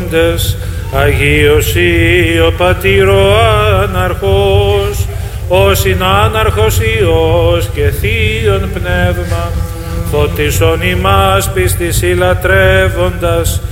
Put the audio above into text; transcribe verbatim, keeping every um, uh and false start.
όνοντες, Αγίος Υιό Πατήρο Άναρχος, ο συνάναρχος Υιός και Θείον Πνεύμα, φωτίσον ημάς πίστης ηλατρεύοντας,